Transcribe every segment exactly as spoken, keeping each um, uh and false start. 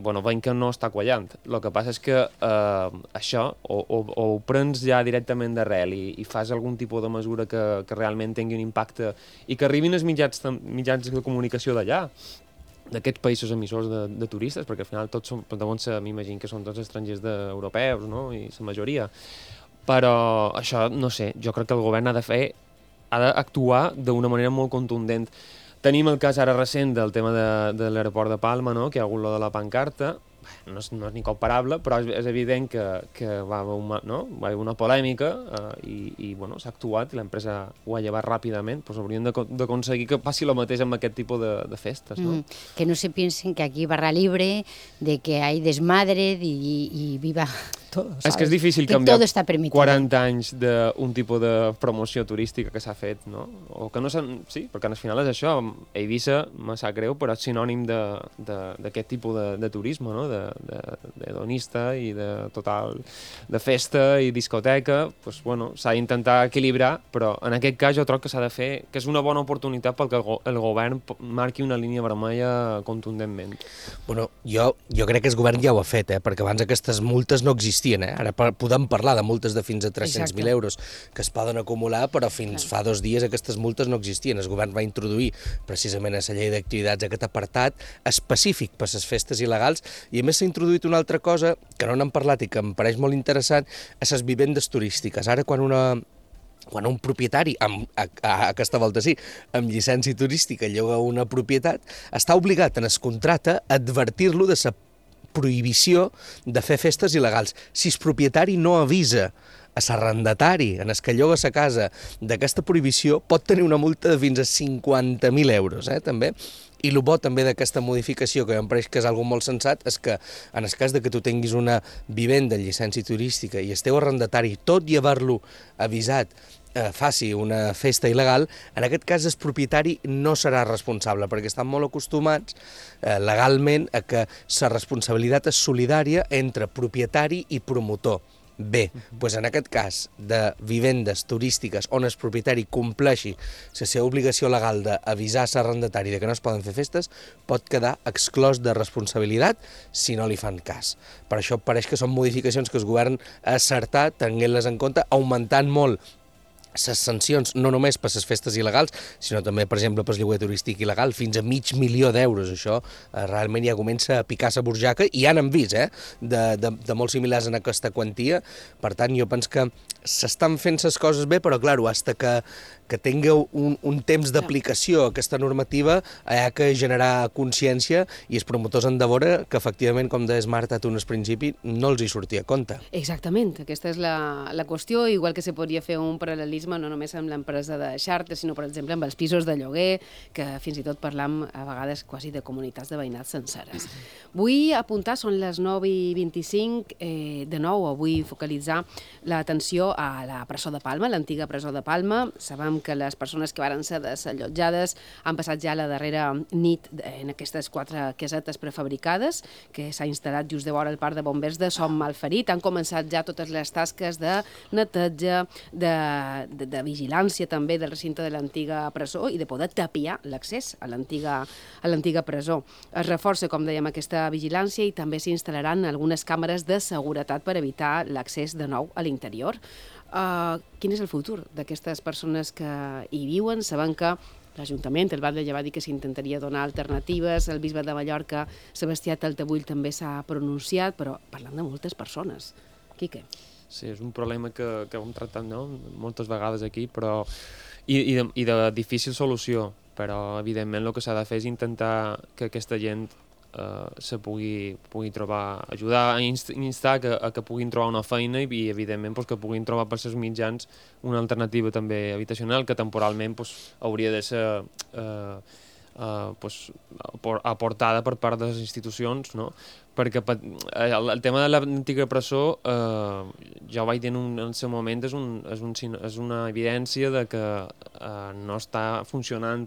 bueno, veiem que no està quallant. El que passa és que eh, això o, o, o ho prens ja directament d'arrel i, i fas algun tipus de mesura que, que realment tingui un impacte i que arribin els mitjans, mitjans de comunicació d'allà, d'aquests països emissors de, de turistes, perquè al final tots són, m'imagino que són tots estrangers de, europeus, no?, i la majoria. Però això, no sé, jo crec que el govern ha de fer, ha d'actuar d'una manera molt contundent. Tenim el cas ara recent del tema de, de l'aeroport de Palma, no?, que hi ha hagut lo de la pancarta. No és, no és ni comparable, però és, és evident que, que va, haver una, no? va haver una polèmica eh, i, i bueno, s'ha actuat i l'empresa ho ha llevat ràpidament. Pues hauríem d'aconseguir que passi el mateix amb aquest tipus de, de festes. No? Mm, que no se piensen que aquí barra libre, de que hay desmadre y, y viva todo, ¿sabes? És que és difícil que canviar todo está permitido. quaranta anys d'un tipus de promoció turística que s'ha fet, no? O que no s'han... Sí, perquè al final és això. Eivissa, me sap greu, però és sinònim d'aquest tipus de, de turisme, no? De, de, de donista i de total de festa i discoteca. Pues, bueno, s'ha d'intentar equilibrar, però en aquest cas jo trobo que s'ha de fer, que és una bona oportunitat perquè el, go el govern marqui una línia vermella contundentment. Bueno, jo, jo crec que el govern ja ho ha fet, eh? Perquè abans aquestes multes no existien. Eh? Ara podem parlar de multes de fins a tres-cents mil euros que es poden acumular, però fins Clar. fa dos dies aquestes multes no existien. El govern va introduir precisament a la llei d'activitats aquest apartat específic per a les festes il·legals i a més s'ha introduït una altra cosa que no n'hem parlat i que em pareix molt interessant, a les vivendes turístiques. Ara quan una quan un propietari, amb, a, a, aquesta volta sí, amb llicència turística lloga una propietat, està obligat en el contracte a advertir-lo de la prohibició de fer festes il·legals. Si el propietari no avisa a l'arrendatari en el que lloga la casa d'aquesta prohibició, pot tenir una multa de fins a cinquanta mil euros, eh, també. I el bo també d'aquesta modificació, que em pareix que és algo molt sensat, és que en el cas de que tu tinguis una vivenda en llicència turística i el teu arrendatari, tot i haver-lo avisat, eh, faci una festa il·legal, en aquest cas el propietari no serà responsable, perquè estan molt acostumats eh, legalment a que la responsabilitat és solidària entre propietari i promotor. Bé, doncs en aquest cas de vivendes turístiques on el propietari compleixi la seva obligació legal d'avisar l'arrendatari de que no es poden fer festes, pot quedar exclòs de responsabilitat si no li fan cas. Per això pareix que són modificacions que el govern ha acertat, tenint-les en compte, augmentant molt les sancions, no només per les festes il·legals, sinó també, per exemple, per el lloguer turístic il·legal, fins a mig milió d'euros. Això eh, realment ja comença a picar la burjaca, i ja n'hem vist, eh, de, de, de molt similars en aquesta quantia. Per tant, jo penso que s'estan fent les coses bé, però, clar, fins que, que tingueu un, un temps d'aplicació aquesta normativa, hi ha que generar consciència, i els promotors han de veure que, efectivament, com deies, Marta, tu en el principi, no els hi sortia a compte. Exactament, aquesta és la, la qüestió, igual que se podria fer un paral·lelisme no només amb l'empresa de xarxa, sinó, per exemple, amb els pisos de lloguer, que fins i tot parlam a vegades quasi de comunitats de veïnats senceres. Vull apuntar, són les nou i vint-i-cinc, eh, de nou, vull focalitzar l'atenció a la presó de Palma, l'antiga presó de Palma. Sabem que les persones que varen ser desallotjades han passat ja la darrera nit en aquestes quatre casetes prefabricades, que s'ha instal·lat just de vora el parc de bombers de Som Malferit. Han començat ja totes les tasques de neteja, de De, de vigilància també del recinte de l'antiga presó i de poder tapiar l'accés a l'antiga presó. Es reforça, com dèiem, aquesta vigilància i també s'instal·laran algunes càmeres de seguretat per evitar l'accés de nou a l'interior. Uh, quin és el futur d'aquestes persones que hi viuen? Sabem que l'Ajuntament, el Batlle ja va dir que s'intentaria donar alternatives, el bisbe de Mallorca, Sebastià Taltabull, també s'ha pronunciat, però parlant de moltes persones. Quique? Sí, és un problema que, que hem tractat, no?, moltes vegades aquí, però i, i, de, i de difícil solució, però evidentment el que s'ha de fer és intentar que aquesta gent eh, se pugui, pugui trobar, ajudar a instar que, a que puguin trobar una feina i, i evidentment pues, que puguin trobar per els mitjans una alternativa també habitacional que temporalment pues, hauria de ser eh, Uh, pues, aportada per part de les institucions, no? Perquè el, el tema de l'antiga presó, uh, ja ho vaig dir en, un, en el seu moment, és, un, és, un, és una evidència de que uh, no està funcionant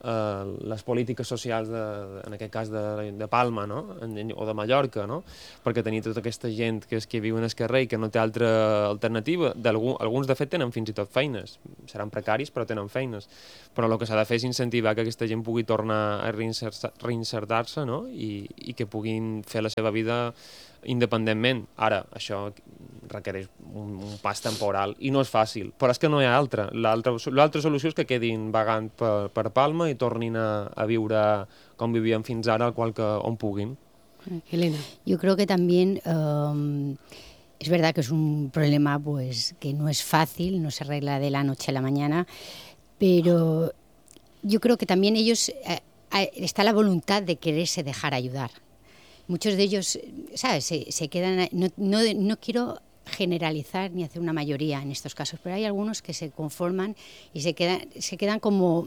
eh, les polítiques socials, de, en aquest cas de, de Palma, no? O de Mallorca, no? Perquè tenir tota aquesta gent que, és que viu en el carrer i que no té altra alternativa, alguns de fet tenen fins i tot feines, seran precaris però tenen feines, però el que s'ha de fer és incentivar que aquesta gent pugui tornar a reinsertar-se, no? I, i que puguin fer la seva vida independentment. Ara, això requereix un, un pas temporal i no és fàcil, però és que no hi ha altra. L'altra solució és que quedin vagant per, per Palma i tornin a, a viure com vivien fins ara, al qual que, on puguin. Elena. Yo creo que también eh, es verdad que es un problema pues que no es fácil, no se arregla de la noche a la mañana, pero yo creo que también ellos eh, está la voluntad de quererse dejar ayudar. Muchos de ellos, ¿sabes? Se, se quedan... No, no, no quiero generalizar ni hacer una mayoría en estos casos, pero hay algunos que se conforman y se quedan, se quedan como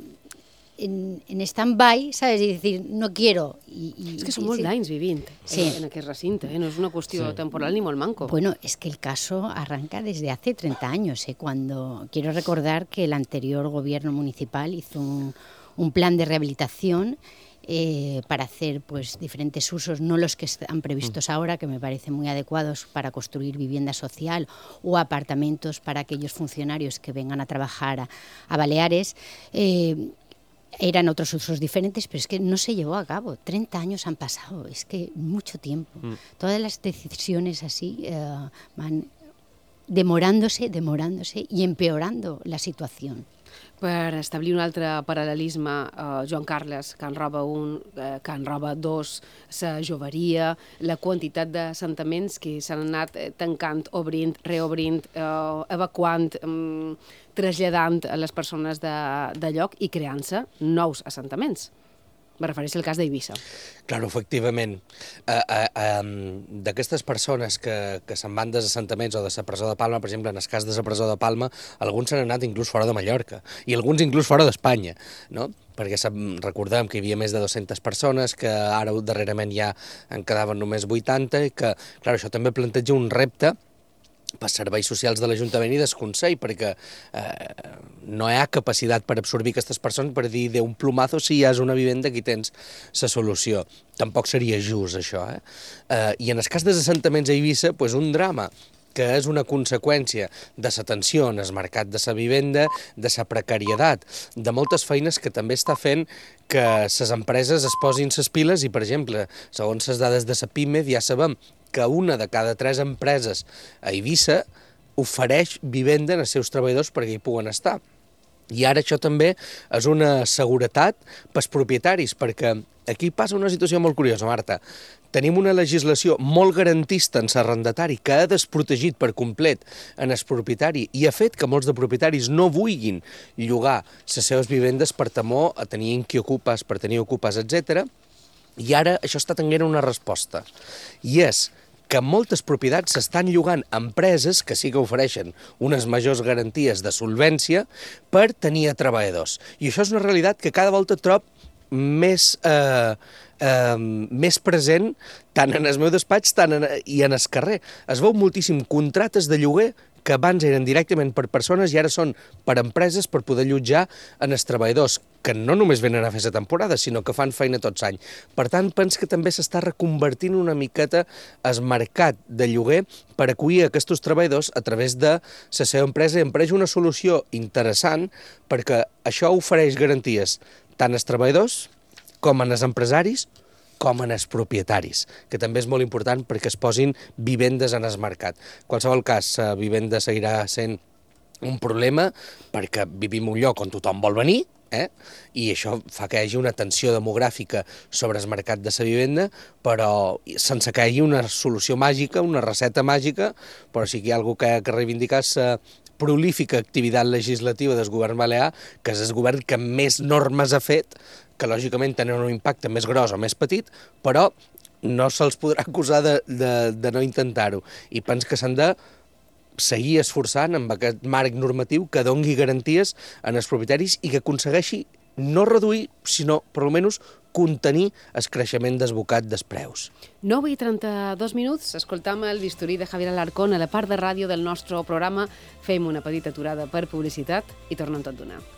en, en stand-by, ¿sabes? Y decir, no quiero. I, i, és que són molts sí. d'anys vivint Sí. en aquest recinte, eh? No és una qüestió sí. temporal ni molt manco. Bueno, es que el caso arranca desde hace treinta años, ¿eh? Cuando quiero recordar que el anterior gobierno municipal hizo un, un plan de rehabilitación Eh, para hacer pues diferentes usos, no los que están previstos ahora, que me parecen muy adecuados para construir vivienda social o apartamentos para aquellos funcionarios que vengan a trabajar a, a Baleares. Eh, eran otros usos diferentes, pero es que no se llevó a cabo. treinta años han pasado, es que mucho tiempo. Mm. Todas las decisiones así eh, van demorándose, demorándose y empeorando la situación. Per establir un altre paral·lelisme, eh, Joan Carles, Can Roba un, eh, Can Roba dos, la joveria, la quantitat d'assentaments que s'han anat tancant, obrint, reobrint, eh, evacuant, eh, traslladant a les persones de, de lloc i creant-se nous assentaments. Me refereixo al cas d'Eivissa. Claro, efectivament. Uh, uh, um, D'aquestes persones que, que se'n van dels assentaments o de la presó de Palma, per exemple, en el cas de la presó de Palma, alguns s'han anat inclús fora de Mallorca i alguns inclús fora d'Espanya, no? Perquè recordem que hi havia més de dues-centes persones, que ara darrerament ja en quedaven només vuitanta, i que, clar, això també planteja un repte per serveis socials de l'Ajuntament i del Consell, perquè eh, no hi ha capacitat per absorbir aquestes persones per dir d'un plumazo si ja és una vivenda aquí tens la solució. Tampoc seria just això, eh? eh I en el cas dels assentaments a Eivissa, pues, un drama que és una conseqüència de la tensió en el mercat de la vivenda, de la precarietat, de moltes feines que també està fent que les empreses es posin les piles i, per exemple, segons les dades de la PIMED, ja sabem que una de cada tres empreses a Eivissa ofereix vivenda als seus treballadors perquè hi puguen estar. I ara això també és una seguretat pels propietaris, perquè aquí passa una situació molt curiosa, Marta. Tenim una legislació molt garantista en l'arrendatari que ha desprotegit per complet en el propietari i ha fet que molts de propietaris no vulguin llogar les seves vivendes per temor a tenir inquiocupes, per tenir ocupes, etcètera. I ara això està tenint una resposta. I és que moltes propietats s'estan llogant a empreses que sí que ofereixen unes majors garanties de solvència per tenir a treballadors. I això és una realitat que cada volta trob més, eh, eh, més present tant en el meu despatx tant en, i en el carrer. Es veu moltíssim contractes de lloguer que abans eren directament per persones i ara són per empreses per poder allotjar en els treballadors, que no només venen a fer la temporada, sinó que fan feina tots l'any. Per tant, penso que també s'està reconvertint una miqueta el mercat de lloguer per acollir aquests treballadors a través de la seva empresa i em pareix una solució interessant perquè això ofereix garanties tant als treballadors com als empresaris com en els propietaris, que també és molt important perquè es posin vivendes en el mercat. En qualsevol cas, la vivenda seguirà sent un problema perquè vivim un lloc on tothom vol venir, eh? I això fa que hi hagi una tensió demogràfica sobre el mercat de la vivenda, però sense que hi hagi una solució màgica, una recepta màgica, però sí que hi ha alguna que ha que reivindicar la prolífica activitat legislativa del govern balear, que és el govern que més normes ha fet, que lògicament tenen un impacte més gros o més petit, però no se'ls podrà acusar de, de, de no intentar-ho. I penso que s'han de seguir esforçant amb aquest marc normatiu que dongui garanties en els propietaris i que aconsegueixi no reduir, sinó, per almenys, contenir el creixement desbocat dels preus. nou i trenta-dos minuts, escoltam el bisturí de Javier Alarcón a la part de ràdio del nostre programa. Fem una petita aturada per publicitat i tornem tot d'una.